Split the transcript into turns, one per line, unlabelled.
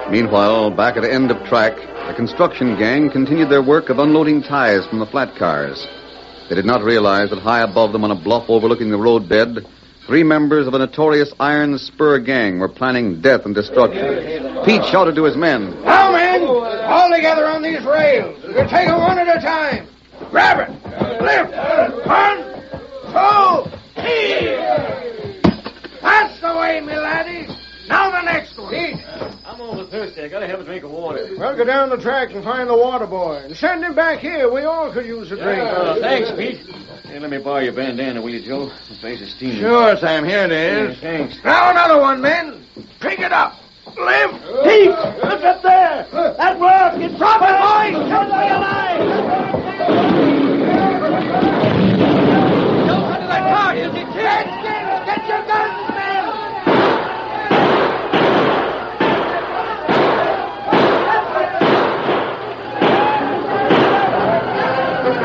Meanwhile, back at the end of track, the construction gang continued their work of unloading ties from the flat cars. They did not realize that high above them on a bluff overlooking the roadbed, 3 members of a notorious Iron Spur gang were planning death and destruction. Pete shouted to his men.
Now, men, all together on these rails. We'll take it one at a time. Grab it. Lift. 1, 2, 3. That's the way, me laddies. Now the next one.
Pete, I'm over thirsty. I gotta have a drink of water.
Well, go down the track and find the water boy. And send him back here. We all could use a drink.
Thanks, Pete. Hey, let me borrow your bandana, will you, Joe? My face is steaming.
Sure, Sam. Here it is.
Thanks.
Now another one, men. Pick it up. Lift.
Pete, look up there. That rock is dropping.